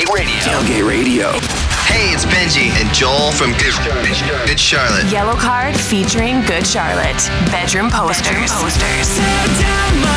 Tailgate Radio. Tailgate Radio. Hey, it's Benji and Joel from Good Charlotte. Yellow Card featuring Good Charlotte. Bedroom posters. Tear down my